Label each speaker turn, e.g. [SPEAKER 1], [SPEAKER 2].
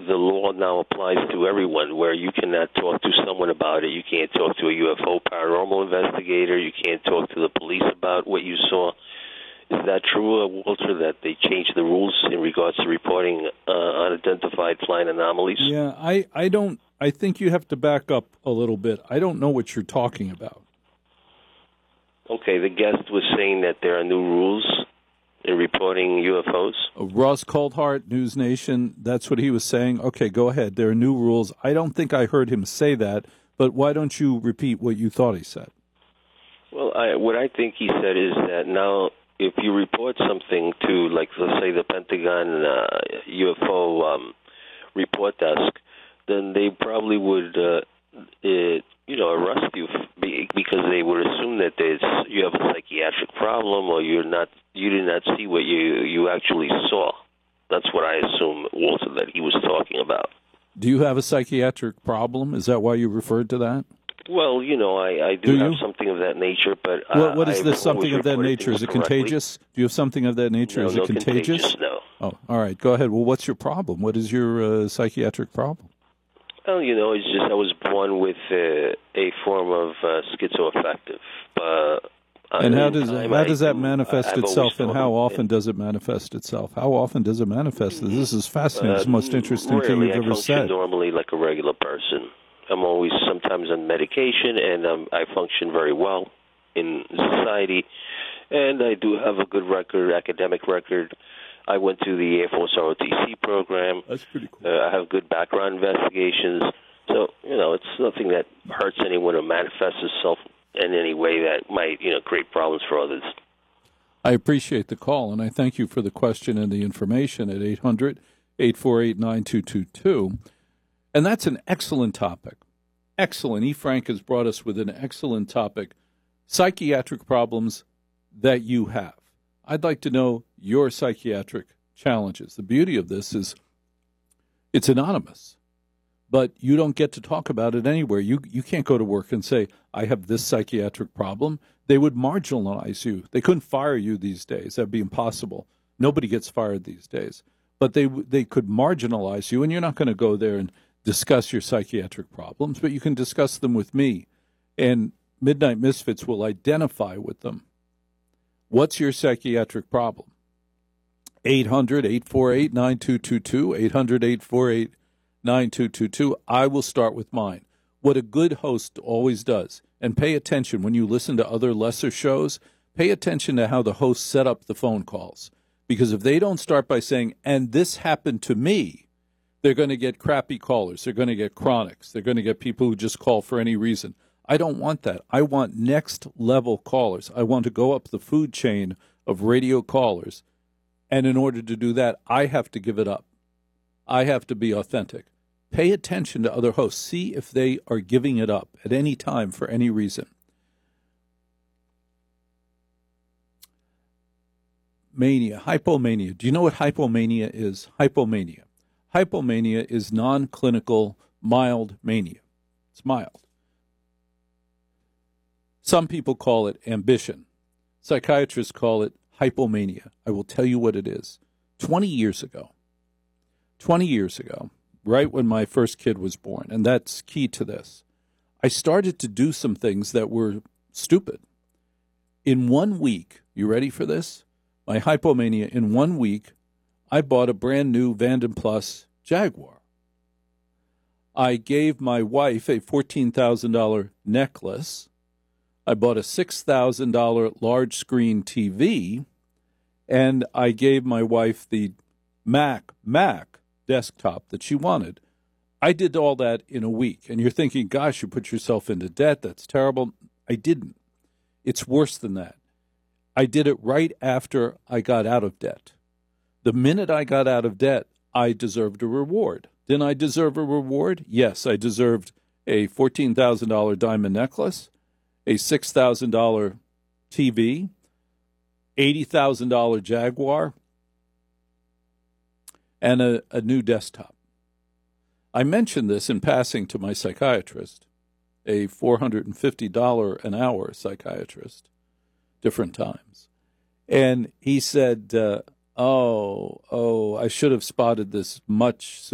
[SPEAKER 1] the law now applies to everyone, where you cannot talk to someone about it. You can't talk to a UFO paranormal investigator. You can't talk to the police about what you saw. Is that true, Walter, that they changed the rules in regards to reporting unidentified flying anomalies?
[SPEAKER 2] Yeah, I don't. I think you have to back up a little bit. I don't know what you're talking about.
[SPEAKER 1] Okay, the guest was saying that there are new rules in reporting UFOs.
[SPEAKER 2] Ross Coldhart, News Nation, that's what he was saying. Okay, go ahead. There are new rules. I don't think I heard him say that, but why don't you repeat what you thought he said?
[SPEAKER 1] Well, what I think he said is that now if you report something to, like, let's say the Pentagon UFO report desk, then they probably would, arrest you because they would assume that you have a psychiatric problem or you did not see what you actually saw. That's what I assume, Walter, that he was talking about.
[SPEAKER 2] Do you have a psychiatric problem? Is that why you referred to that?
[SPEAKER 1] Well, I do have something of that nature, but
[SPEAKER 2] what is this something of that nature? Is it contagious? Do you have something of that nature?
[SPEAKER 1] No,
[SPEAKER 2] is it contagious?
[SPEAKER 1] No.
[SPEAKER 2] Oh, all right. Go ahead. Well, what's your problem? What is your psychiatric problem?
[SPEAKER 1] Well, it's just I was born with a form of schizoaffective.
[SPEAKER 2] And how does that manifest itself, and how often does it manifest itself? How often does it manifest? This is fascinating. It's the most interesting thing you've ever said.
[SPEAKER 1] I function normally like a regular person. I'm always sometimes on medication, and I function very well in society. And I do have a good record, academic record. I went to the Air Force ROTC program.
[SPEAKER 2] That's pretty cool.
[SPEAKER 1] I have good background investigations. So, it's nothing that hurts anyone or manifests itself in any way that might, create problems for others.
[SPEAKER 2] I appreciate the call, and I thank you for the question and the information at 800-848-9222. And that's an excellent topic. Excellent. E. Frank has brought us with an excellent topic, psychiatric problems that you have. I'd like to know your psychiatric challenges. The beauty of this is it's anonymous, but you don't get to talk about it anywhere. You can't go to work and say, I have this psychiatric problem. They would marginalize you. They couldn't fire you these days. That'd be impossible. Nobody gets fired these days. But they could marginalize you, and you're not going to go there and discuss your psychiatric problems, but you can discuss them with me, and Midnight Misfits will identify with them. What's your psychiatric problem? 800-848-9222, 800-848-9222. I will start with mine. What a good host always does, and pay attention when you listen to other lesser shows, pay attention to how the hosts set up the phone calls. Because if they don't start by saying, and this happened to me, they're going to get crappy callers. They're going to get chronics. They're going to get people who just call for any reason. I don't want that. I want next-level callers. I want to go up the food chain of radio callers. And in order to do that, I have to give it up. I have to be authentic. Pay attention to other hosts. See if they are giving it up at any time for any reason. Mania, hypomania. Do you know what hypomania is? Hypomania. Hypomania is non-clinical mild mania. It's mild. Some people call it ambition. Psychiatrists call it hypomania. I will tell you what it is. 20 years ago, right when my first kid was born, and that's key to this, I started to do some things that were stupid. In 1 week, you ready for this? My hypomania, in 1 week, I bought a brand new Vanden Plus Jaguar. I gave my wife a $14,000 necklace. I bought a $6,000 large screen TV, and I gave my wife the Mac desktop that she wanted. I did all that in a week, and you're thinking, gosh, you put yourself into debt. That's terrible. I didn't. It's worse than that. I did it right after I got out of debt. The minute I got out of debt, I deserved a reward. Didn't I deserve a reward? Yes, I deserved a $14,000 diamond necklace, a $6,000 TV, $80,000 Jaguar, and a new desktop. I mentioned this in passing to my psychiatrist, a $450 an hour psychiatrist, different times. And he said, I should have spotted this much sooner.